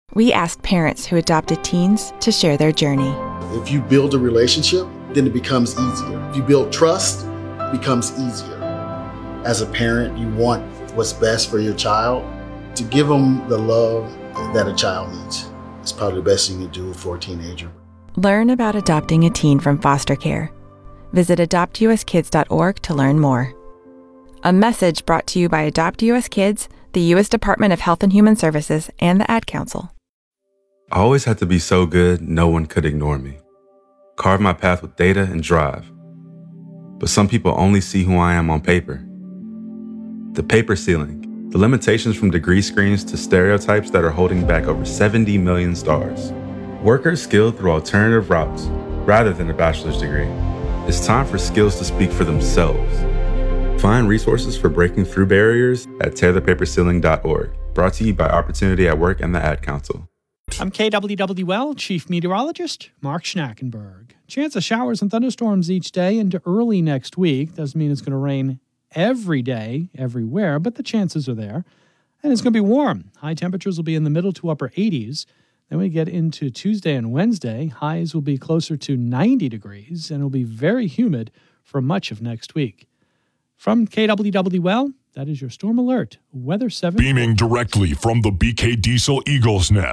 We asked parents who adopted teens to share their journey. If you build a relationship, then it becomes easier. If you build trust, it becomes easier. As a parent, you want what's best for your child. To give them the love that a child needs is probably the best thing you can do for a teenager. Learn about adopting a teen from foster care. Visit adoptuskids.org to learn more. A message brought to you by Adopt US Kids, the U.S. Department of Health and Human Services, and the Ad Council. I always had to be so good, no one could ignore me. Carve my path with data and drive. But some people only see who I am on paper. The paper ceiling, the limitations from degree screens to stereotypes that are holding back over 70 million stars. Workers skilled through alternative routes, rather than a bachelor's degree. It's time for skills to speak for themselves. Find resources for breaking through barriers at tearthepaperceiling.org. Brought to you by Opportunity at Work and the Ad Council. I'm KWWL Chief Meteorologist Mark Schnackenberg. Chance of showers and thunderstorms each day into early next week. Doesn't mean it's going to rain every day, everywhere, but the chances are there. And it's going to be warm. High temperatures will be in the middle to upper 80s. Then we get into Tuesday and Wednesday. Highs will be closer to 90 degrees, and it'll be very humid for much of next week. From KWWL, that is your Storm Alert Weather 7. Beaming directly from the BK Diesel Eagles Nest.